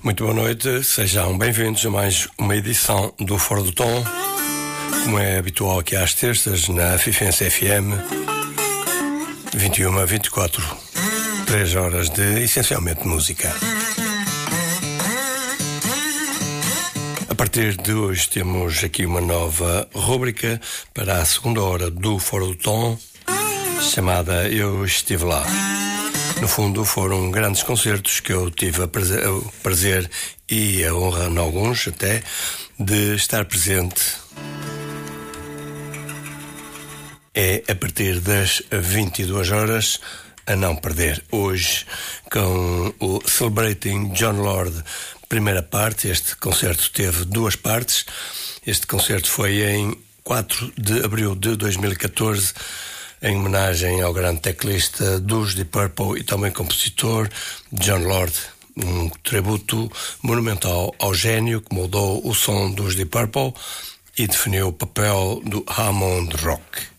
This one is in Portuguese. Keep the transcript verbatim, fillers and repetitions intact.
Muito boa noite, sejam bem-vindos a mais uma edição do Fora do Tom, como é habitual aqui às terças na Fifense F M, vinte e uma a vinte e quatro, três horas de essencialmente música. A partir de hoje temos aqui uma nova rúbrica para a segunda hora do Fora do Tom, chamada Eu Estive Lá. No fundo, foram grandes concertos que eu tive a prazer, o prazer e a honra, em alguns até, de estar presente. É a partir das vinte e duas horas, a não perder. Hoje, com o Celebrating Jon Lord, primeira parte. Este concerto teve duas partes. Este concerto foi em quatro de abril de dois mil e catorze, em homenagem ao grande teclista dos Deep Purple e também compositor Jon Lord, um tributo monumental ao gênio que moldou o som dos Deep Purple e definiu o papel do Hammond Rock.